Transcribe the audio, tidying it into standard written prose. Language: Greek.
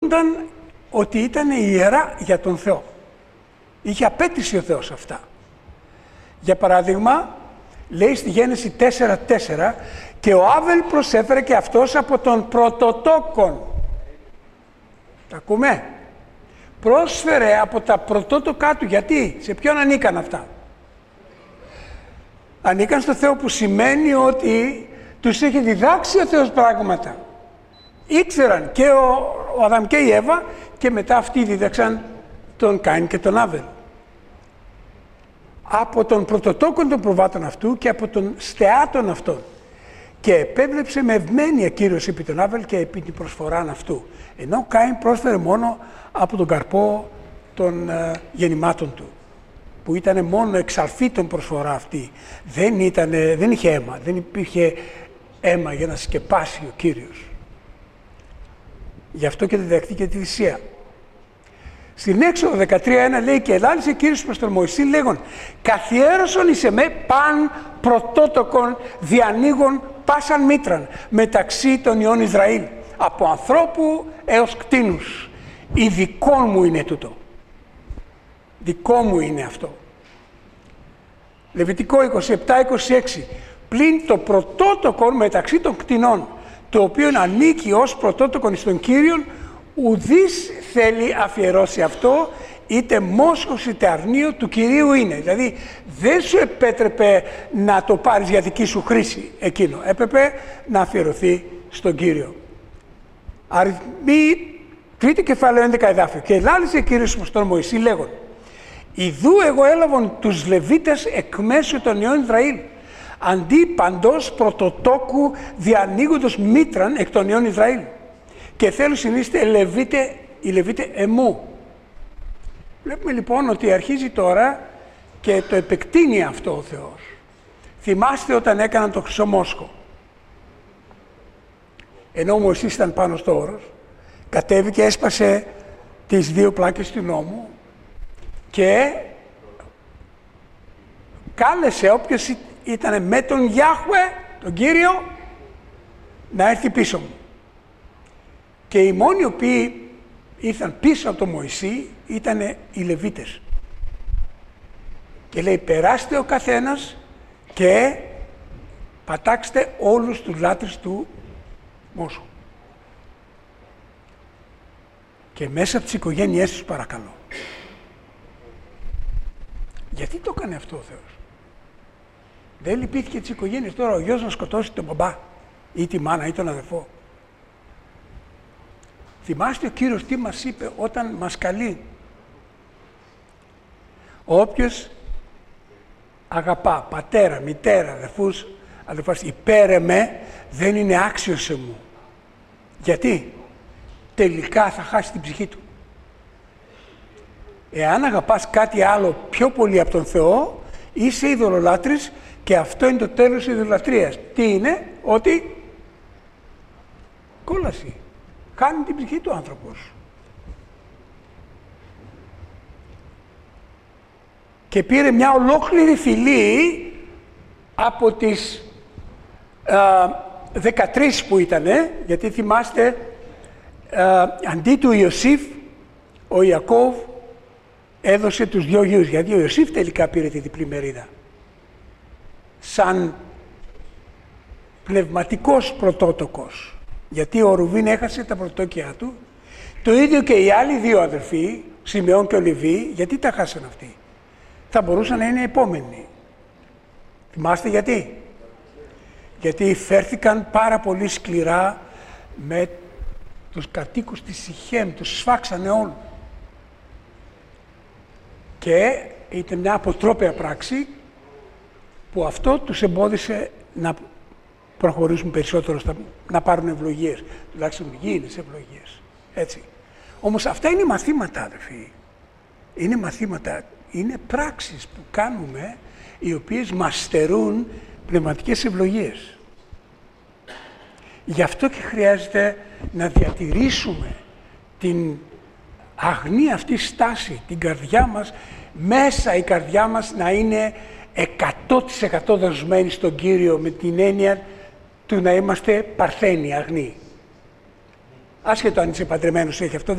θεωρούνταν ότι ήταν ιερά για τον Θεό. Είχε απέτηση ο Θεός αυτά. Για παράδειγμα, λέει στη Γένεση 4:4, και ο Άβελ προσέφερε και αυτός από τον πρωτοτόκον. Τα ακούμε? Πρόσφερε από τα πρωτότοκά του. Γιατί? Σε ποιον ανήκαν αυτά? Ανήκαν στο Θεό, που σημαίνει ότι τους είχε διδάξει ο Θεός πράγματα. Ήξεραν και ο Αδάμ και η Εύα, και μετά αυτοί δίδαξαν τον Κάιν και τον Άβελ. Από τον πρωτοτόκον των προβάτων αυτού και από τον στεάτων αυτών. Και επέβλεψε με ευμένεια Κύριος επί τον Άβελ και επί την προσφοράν αυτού. Ενώ ο Κάιν πρόσφερε μόνο από τον καρπό των γεννημάτων του, που ήταν μόνο εξαρφήτων προσφορά αυτή. Δεν είχε αίμα, δεν υπήρχε αίμα για να σκεπάσει ο Κύριος. Γι' αυτό και διδαχτήκε τη θυσία. Στην Έξοδο 13:1 λέει, και ελάλησε Κύριος προς τον Μωυσή λέγον, καθιέρωσον εις εμέ παν πρωτότοκον διανοίγων πάσαν μήτραν μεταξύ των ιών Ισραήλ, από ανθρώπου έως κτήνους. Η δικό μου είναι τούτο. Δικό μου είναι αυτό. Λεβιτικό 27-26. Πλην το πρωτότοκον μεταξύ των κτηνών, το οποίο ανήκει ως πρωτότοκον εις τον Κύριον, ουδής θέλει αφιερώσει αυτό, είτε μόσχος είτε αρνείο του Κυρίου είναι. Δηλαδή δεν σου επέτρεπε να το πάρεις για δική σου χρήση εκείνο. Έπρεπε να αφιερωθεί στον Κύριο. Αριθμοί, τρίτο κεφάλαιο 11 εδάφιο. Και ελάλησε Κύριος προς τον Μωυσή λέγον, ιδού εγώ έλαβον τους Λεβίτες εκ μέσω των ιών Ισραήλ, αντί παντός πρωτοτόκου διανοίγοντος μήτραν εκ των ιών Ισραήλ. Και θέλω συνείστε οι Λεβίτε εμού. Βλέπουμε λοιπόν ότι αρχίζει τώρα και το επεκτείνει αυτό ο Θεός. Θυμάστε όταν έκαναν το χρυσό μόσχο. Ενώ ο Μωυσής ήταν πάνω στο όρος, κατέβηκε, έσπασε τις δύο πλάκες του νόμου και κάλεσε όποιος ήταν με τον Γιάχουε, τον Κύριο, να έρθει πίσω μου. Και οι μόνοι οι οποίοι ήρθαν πίσω από τον Μωυσή ήταν οι Λεβίτες. Και λέει, περάστε ο καθένας και πατάξτε όλους τους λάτρες του μόσχου. Και μέσα από τις οικογένειές τους παρακαλώ. Γιατί το έκανε αυτό ο Θεός? Δεν λυπήθηκε τις οικογένειες τώρα ο γιος να σκοτώσει τον μπαμπά ή τη μάνα ή τον αδερφό. Θυμάστε ο Κύριος τι μας είπε όταν μας καλεί? Όποιος αγαπά πατέρα, μητέρα, αδερφούς, αδερφάς, υπέρ εμέ, δεν είναι άξιος σε μου. Γιατί? Τελικά θα χάσει την ψυχή του. Εάν αγαπάς κάτι άλλο πιο πολύ από τον Θεό, είσαι ειδωλολάτρης και αυτό είναι το τέλος της ειδωλατρίας. Τι είναι? Ότι κόλαση. Χάνει την ψυχή του άνθρωπος. Και πήρε μια ολόκληρη φυλή από τις 13 που ήτανε, γιατί θυμάστε, αντί του Ιωσήφ, ο Ιακώβ έδωσε τους δυο γιους, γιατί ο Ιωσήφ τελικά πήρε τη διπλή μερίδα. Σαν πνευματικός πρωτότοκος. Γιατί ο Ρουβίν έχασε τα πρωτόκια του, το ίδιο και οι άλλοι δύο αδερφοί, Σιμεών και ο Λεβί, γιατί τα χάσαν αυτοί? Θα μπορούσαν να είναι επόμενοι. Θυμάστε γιατί? Γιατί φέρθηκαν πάρα πολύ σκληρά με τους κατοίκους της Σιχέμ, τους σφάξανε όλους. Και ήταν μια αποτρόπαια πράξη που αυτό τους εμπόδισε να προχωρήσουν περισσότερο, να πάρουν ευλογίες, τουλάχιστον γήινες ευλογίες. Έτσι. Όμως αυτά είναι μαθήματα, αδερφοί. Είναι μαθήματα, είναι πράξεις που κάνουμε, οι οποίες μας στερούν πνευματικές ευλογίες. Γι' αυτό και χρειάζεται να διατηρήσουμε την αγνή αυτή στάση, την καρδιά μας, μέσα η καρδιά μας να είναι 100% δοσμένη στον Κύριο, με την έννοια του να είμαστε παρθένοι, αγνοί. Άσχετο αν είσαι παντρεμένος, έχει αυτό.